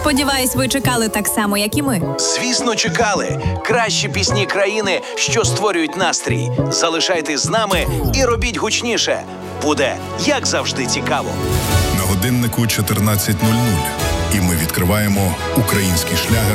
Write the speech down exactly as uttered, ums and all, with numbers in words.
Сподіваюсь, ви чекали так само, як і ми. Звісно, чекали. Кращі пісні країни, що створюють настрій. Залишайтесь з нами і робіть гучніше. Буде, як завжди, цікаво. На годиннику чотирнадцять нуль нуль. І ми відкриваємо український шлягер